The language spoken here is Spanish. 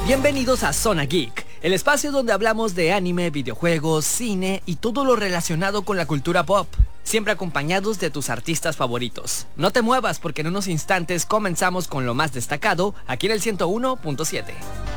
Bienvenidos a Zona Geek, el espacio donde hablamos de anime, videojuegos, cine y todo lo relacionado con la cultura pop, siempre acompañados de tus artistas favoritos. No te muevas porque en unos instantes comenzamos con lo más destacado aquí en el 101.7.